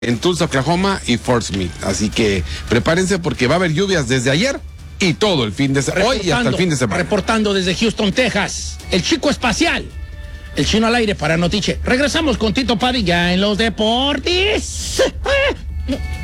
en Tulsa, Oklahoma y Fort Smith. Así que prepárense porque va a haber lluvias desde ayer y todo el fin de semana, hoy y hasta el fin de semana. Reportando desde Houston, Texas, el chico espacial, el chino al aire para Notiche. Regresamos con Tito Padilla en los deportes.